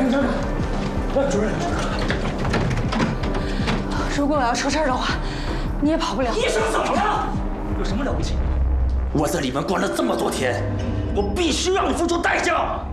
站长，主任， 如果我要出事的话，你也跑不了。 医生怎么了？有什么了不起？我在里面关了这么多天，我必须让你付出代价。